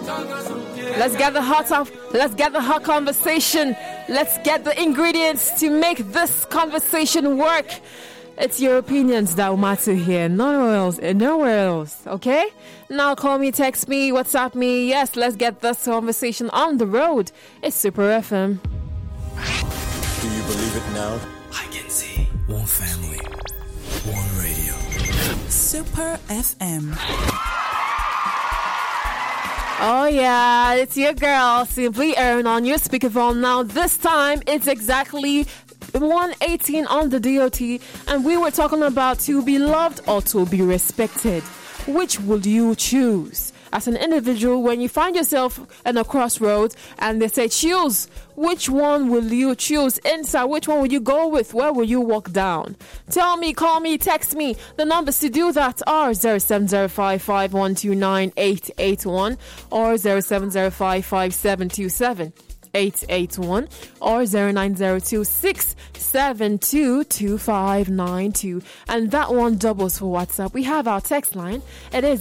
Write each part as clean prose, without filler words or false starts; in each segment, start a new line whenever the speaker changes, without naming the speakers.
Let's get the hot conversation. Let's get the ingredients to make this conversation work. It's your opinions that will matter here. Nowhere else. Okay? Now call me, text me, WhatsApp me. Yes, let's get this conversation on the road. It's Super FM.
Do you believe it now? I can see. One family. One radio.
Super FM.
Oh yeah, it's your girl, Simply Erin on your speakerphone. Now this time, it's exactly 1:18 on the DOT, and we were talking about to be loved or to be respected. Which would you choose? As an individual, when you find yourself in a crossroads and they say choose, which one will you choose? Inside, which one will you go with? Where will you walk down? Tell me, call me, text me. The numbers to do that are 070551298881 or 07055727. 881 or 0902-672-2592, and that one doubles for WhatsApp. We have our text line. It is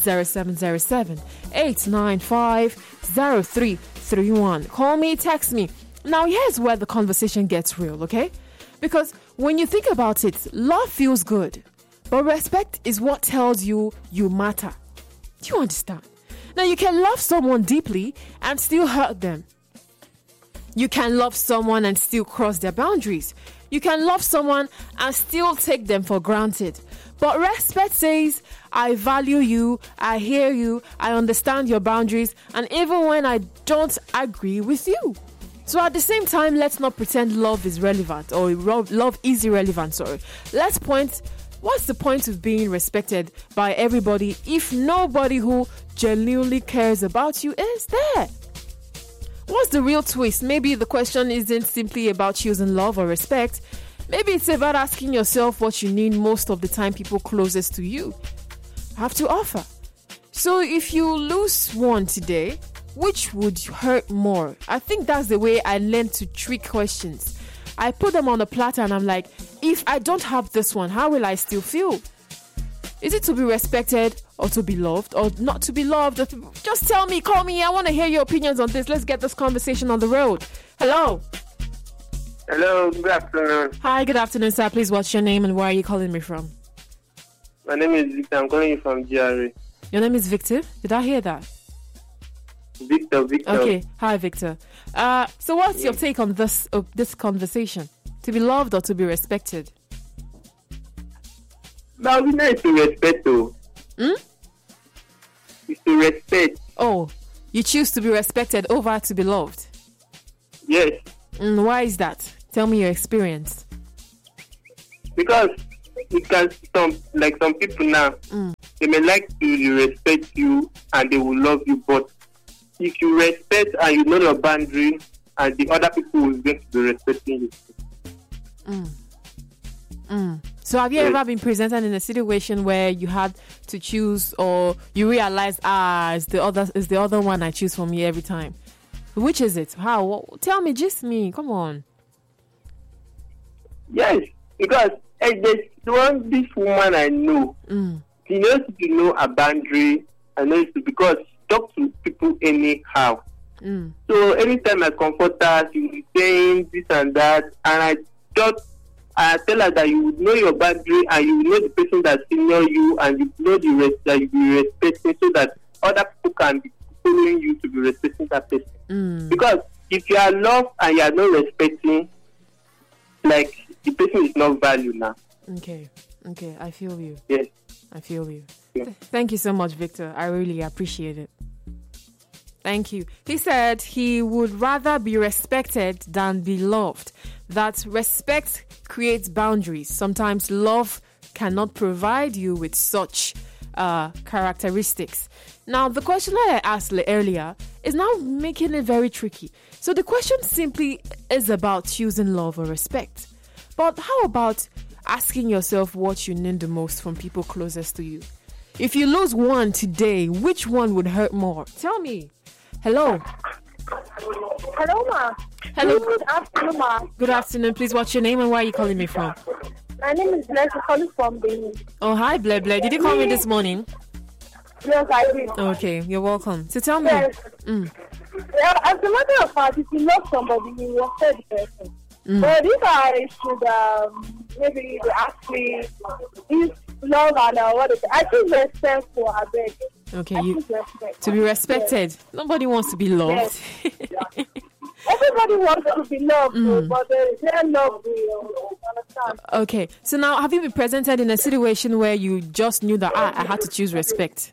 0707-895-0331. Call me, text me. Now here's where the conversation gets real, okay? Because when you think about it, love feels good, but respect is what tells you you matter. Do you understand? Now you can love someone deeply and still hurt them. You can love someone and still cross their boundaries. You can love someone and still take them for granted. But respect says, I value you, I hear you, I understand your boundaries, and even when I don't agree with you. So at the same time, let's not pretend love is relevant or love is irrelevant, sorry. What's the point of being respected by everybody if nobody who genuinely cares about you is there? What's the real twist? Maybe the question isn't simply about choosing love or respect. Maybe it's about asking yourself what you need most of the time people closest to you have to offer. So if you lose one today, which would hurt more? I think that's the way I learned to trick questions. I put them on a platter and I'm like, if I don't have this one, how will I still feel? Is it to be respected or to be loved or not to be loved? Just tell me, call me. I want to hear your opinions on this. Let's get this conversation on the road. Hello.
Hello, good afternoon.
Hi, good afternoon, sir. Please, what's your name and where are you calling me from?
My name is Victor. I'm calling you from GRA.
Your name is Victor? Did I hear that?
Victor.
Okay. Hi, Victor. So what's your take on this conversation? To be loved or to be respected?
Now, we need to respect, though. It's to respect.
Oh, you choose to be respected over to be loved?
Yes.
Why is that? Tell me your experience.
Because some people now, they may like to respect you and they will love you, but if you respect and you know your boundary, and the other people will get to be respecting you.
So have you ever been presented in a situation where you had to choose, or you realized, it's the other one I choose for me every time? Which is it? How? Tell me, just me. Come on.
Yes, because there's this woman I know. She knows to know a boundary, and knows to, because she talks to people anyhow. So anytime I comfort her, she will be saying this and that, and I tell her that you would know your boundary and you know the person that senior you, and you know the rest that you be respecting, so that other people can be following you to be respecting that person. Because if you are loved and you are not respecting, like, the person is not valued now.
Okay, I feel you.
Yes.
I feel you.
Yeah.
Thank you so much, Victor. I really appreciate it. Thank you. He said he would rather be respected than be loved. That respect creates boundaries. Sometimes love cannot provide you with such characteristics. Now, the question that I asked earlier is now making it very tricky. So the question simply is about choosing love or respect. But how about asking yourself what you need the most from people closest to you? If you lose one today, which one would hurt more? Tell me. Hello.
Hello, ma.
Hello.
Good afternoon, ma.
Good afternoon. Please, what's your name and where are you calling me from?
My name is Bless. I'm calling from Benin.
Oh, hi, Ble. Did you call me this morning?
Yes, I did.
Okay, you're welcome. So tell me.
Yes. Yeah, as a matter of fact, if you love somebody, you respect the person. But if I should maybe ask me if love and what is it? I think respect for her bed.
Okay,
I
you
think respect.
to be respected.
Yes.
Nobody wants to be loved.
Everybody wants to be loved, but they love you. Understand?
Okay, so now have you been presented in a situation where you just knew that I had to choose respect?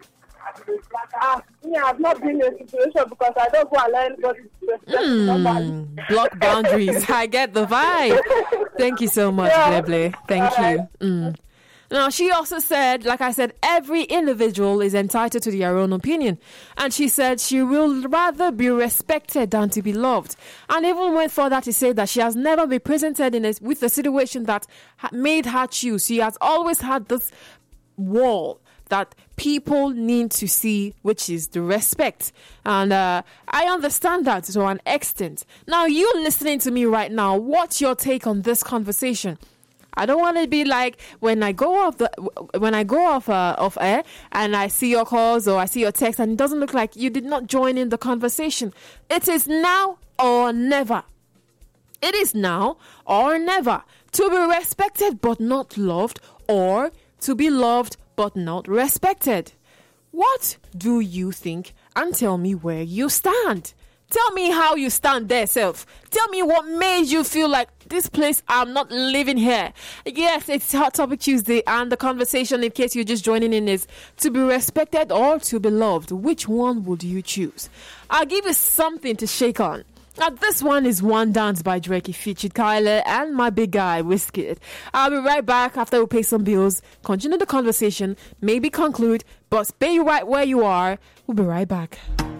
I've not been in a situation because I don't go allow anybody to respect somebody.
Block boundaries. I get the vibe. Thank you so much, Bleble. Thank you. Now, she also said, like I said, every individual is entitled to their own opinion. And she said she will rather be respected than to be loved. And even went further to say that she has never been presented with a situation that made her choose. She has always had this wall that people need to see, which is the respect. And I understand that to an extent. Now, you listening to me right now, what's your take on this conversation? I don't want to be like when I go off air and I see your calls or I see your text and it doesn't look like you did not join in the conversation. It is now or never. It is now or never to be respected but not loved, or to be loved but not respected. What do you think? And tell me where you stand. Tell me how you stand there, self. Tell me what made you feel like this place, I'm not living here. Yes, it's Hot Topic Tuesday, and the conversation, in case you're just joining in, is to be respected or to be loved. Which one would you choose? I'll give you something to shake on. Now, this one is One Dance by Drake. It featured Kyler and my big guy, Wizkid. I'll be right back after we pay some bills, continue the conversation, maybe conclude, but stay right where you are. We'll be right back.